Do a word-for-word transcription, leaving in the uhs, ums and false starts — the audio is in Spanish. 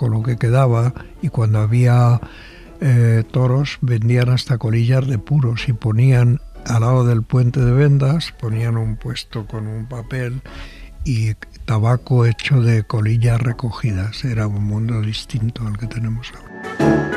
poco lo que quedaba, y cuando había eh, toros vendían hasta colillas de puros y ponían al lado del puente de vendas, ponían un puesto con un papel y tabaco hecho de colillas recogidas. Era un mundo distinto al que tenemos ahora.